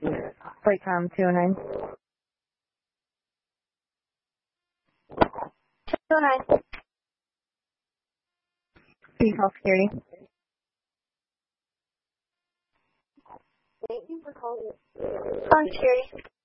Flight com 209. 209. Please call security. Thank you for calling. Calling security.